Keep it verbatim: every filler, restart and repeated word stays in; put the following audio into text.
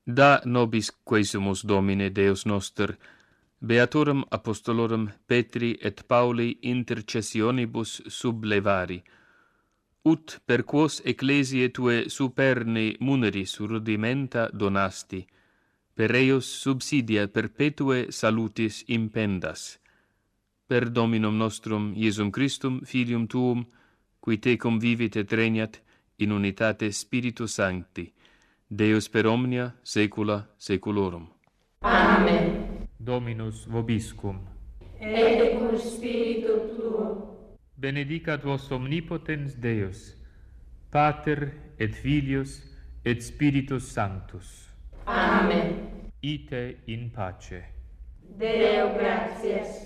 Da nobis quesumus Domine Deus noster, Beatorum Apostolorum Petri et Pauli intercessionibus sublevari, ut per quos ecclesiae tue superni muneris rudimenta donasti, per eius subsidia perpetue salutis impendas, per Dominum nostrum Iesum Christum, Filium tuum, qui tecum vivit et regnat in unitate Spiritus Sancti, Deus per omnia saecula saeculorum. Amen. Dominus vobiscum. Et cum spiritu tuo. Benedicat vos omnipotens Deus, Pater et Filius et Spiritus Sanctus. Amen. Ite in pace. Deo gratias.